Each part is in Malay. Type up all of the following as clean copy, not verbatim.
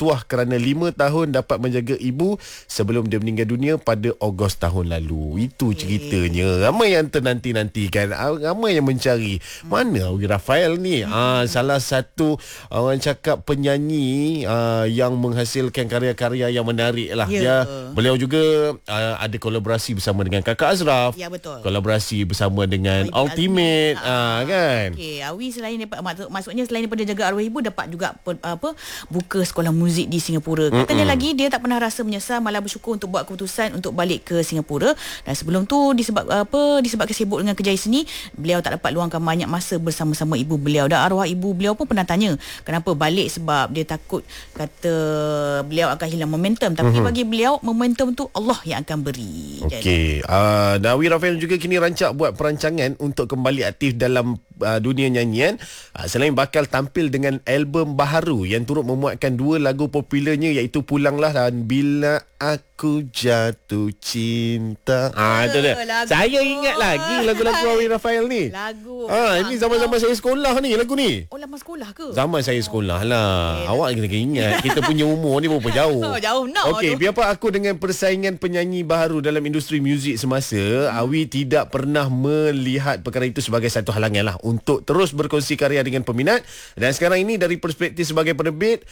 bertuah kerana 5 tahun dapat menjaga ibu sebelum dia meninggal dunia pada Ogos tahun lalu. Itu ceritanya. Ramai yang ternanti-nantikan, ramai yang mencari mana Awi Raphael ni. Salah satu orang cakap penyanyi yang menghasilkan karya-karya yang menarik lah. Beliau juga ada kolaborasi bersama dengan Kakak Azraf. Ya, betul. Kolaborasi bersama dengan Ultimate kan. Okey, Awi selain maksudnya selain daripada jaga arwah ibu, dapat juga buka sekolah muzik di Singapura. Katanya lagi dia tak pernah rasa menyesal, malah bersyukur untuk buat keputusan untuk balik ke Singapura. Dan sebelum tu disebabkan sibuk dengan kerjaya seni, beliau tak dapat luangkan banyak masa bersama-sama ibu beliau. Dan arwah ibu beliau pun pernah tanya kenapa balik, sebab dia takut kata beliau akan hilang momentum. Tapi bagi beliau momentum tu Allah yang akan beri. Okey. Awi Raphael juga kini rancak buat perancangan untuk kembali aktif dalam dunia nyanyian. Selain bakal tampil dengan album baharu yang turut memuatkan 2 lagu popularnya, iaitu Pulanglah dan Bila Aku Jatuh Cinta. Itu dia. Saya ingat lagi lagu-lagu Awi Raphael ni. Ini zaman-zaman saya sekolah ni lagu ni. Oh, lama sekolah ke? Zaman saya sekolah lah. Awak kena ingat kita punya umur ni berapa jauh. Jauh nak. Okey, biarpun aku dengan persaingan penyanyi baharu dalam industri muzik semasa, Awi tidak pernah melihat perkara itu sebagai satu halangan lah untuk terus berkongsi karya dengan peminat. Dan sekarang ini dari perspektif sebagai penerbit,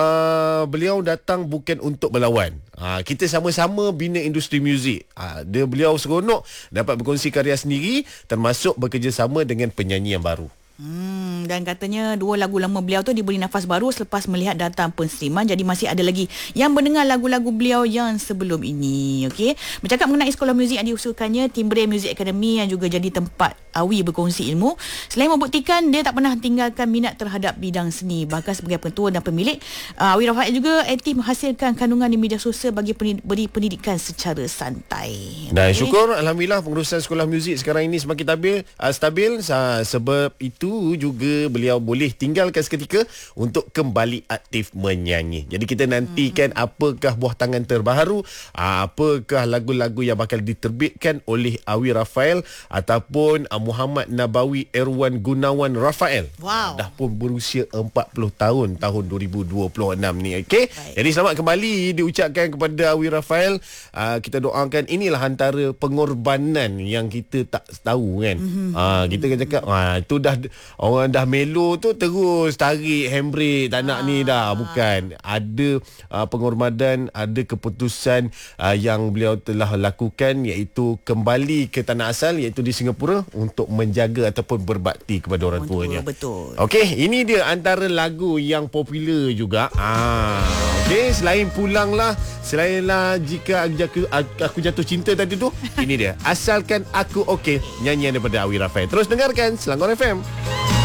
beliau datang bukan untuk berlawan. Kita sama-sama bina industri muzik. Beliau seronok dapat berkongsi karya sendiri, termasuk bekerjasama dengan penyanyi yang baru. Dan katanya 2 lagu lama beliau tu diberi nafas baru selepas melihat datang penerimaan. Jadi masih ada lagi yang mendengar lagu-lagu beliau yang sebelum ini. Okey. Bercakap mengenai sekolah muzik yang diusulkannya, Timbre Music Academy yang juga jadi tempat Awi berkongsi ilmu. Selain membuktikan dia tak pernah tinggalkan minat terhadap bidang seni, bahkan sebagai pentua dan pemilik, Awi Raphael juga aktif menghasilkan kandungan di media sosial bagi beri pendidikan secara santai. Dan syukur alhamdulillah pengurusan sekolah muzik sekarang ini semakin stabil. Sebab itu juga beliau boleh tinggalkan seketika untuk kembali aktif menyanyi. Jadi kita nantikan apakah buah tangan terbaru, apakah lagu-lagu yang bakal diterbitkan oleh Awi Raphael ataupun Muhammad Nabawi Erwan Gunawan Raphael. Dah pun berusia 40 tahun 2026 ni. Okey. Jadi selamat kembali diucapkan kepada Awi Raphael. Kita doakan inilah antara pengorbanan yang kita tak tahu kan. Kita kan cakap itu dah orang dah melo tu terus tarik handbrake tak nak ni dah. Bukan. Ada pengorbanan, ada keputusan yang beliau telah lakukan, iaitu kembali ke tanah asal, iaitu di Singapura, untuk menjaga ataupun berbakti kepada orang tuanya. Betul. Okey, ini dia antara lagu yang popular juga. Okey, selain Pulanglah, selainlah Jika Aku Jatuh Cinta tadi tu, ini dia Asalkan Aku Okey, nyanyian daripada Awi Raphael. Terus dengarkan Selangor FM.